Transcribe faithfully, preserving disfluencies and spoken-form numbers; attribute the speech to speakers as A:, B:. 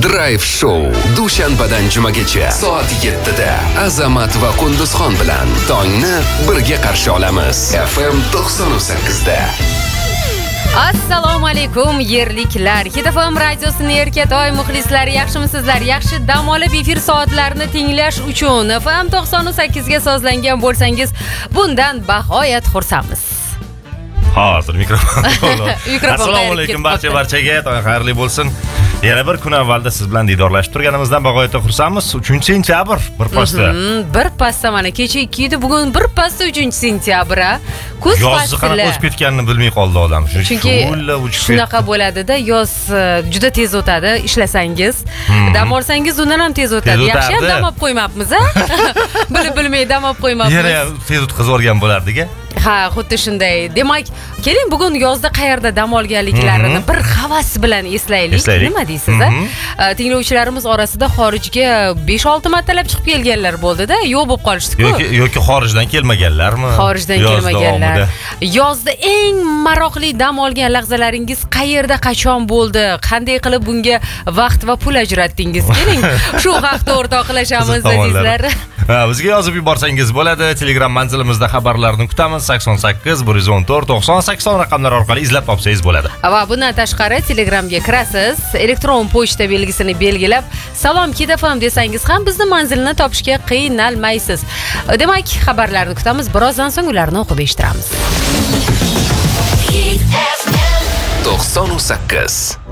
A: Drive Show dushanbadan jumagacha soat yettida Azamat va Qunduzxon bilan tongni birga qarshi olamiz. F M to'qson sakkizda.
B: Assalomu alaykum yerliklar. Hit F M radiosini erkatoy muxlislari, yaxshimisizlar? Yaxshi dam olib efir soatlarini tinglash uchun F M to'qson sakkizga sozlangan bo'lsangiz, bundan bag'oyat xursandmiz.
C: Hozir mikrofon.
B: Mikrofon.
C: Assalomu alaykum barcha barchaga, tong xayrli bo'lsin. Yana bir kun avvalda siz bilan didorlashib turganimizdan bag'oyat xursandmiz. uchinchi sentyabr bir pasda.
B: Bir pasda mana kecha ikki edi, bugun bir pasda uchinchi sentyabr. Kuz fasli.
C: Yozni qanaqa o'tib ketganini bilmay qoldi odam.
B: Chunki shunaqa bo'ladida, yoz juda tez o'tadi, ishlasangiz, dam olsangiz undan ham tez o'tadi. Yaxshi ham dam olib qo'ymabmiz, a? Bilib bilmay dam olib qo'ymabmiz.
C: Yana tez o'tkazib olgan bo'lardik-a?
B: Ha, xuddi shunday. Demak, keling bugun yozda qayerda dam olganliklarini bir havas bilan eslaylik. Nima deysiz, a? Tinglovchilarimiz orasida xorijga besh olti martalab chiqib kelganlar bo'ldi-da, yo'q bo'lib qolishdi-ku.
C: Yoki yoki xorijdan kelmaganlarmi?
B: Xorijdan kelmaganlar. Yozda eng maroqli dam olgan lahzalaringiz qayerda, qachon bo'ldi? Qanday qilib bunga vaqt va pul ajratdingiz? Keling, shu haqda o'rtoqlashamiz azizlar.
C: Ha, bizga yozib yuborsangiz bo'ladi. Telegram manzilimizda xabarlarni kutamiz. sakson sakkiz bir yuz o'n to'rt to'qson sakson raqamlar orqali izlab topsangiz bo'ladi.
B: Va bundan tashqari Telegramga kirasiz, elektron pochta belgisini belgilab, salom Hit F M desangiz ham bizni manzilni topishga qiynalmaysiz. Demak, xabarlarni kutamiz, birozdan so'ng ularni o'qib eshittiramiz.
A: to'qson sakkiz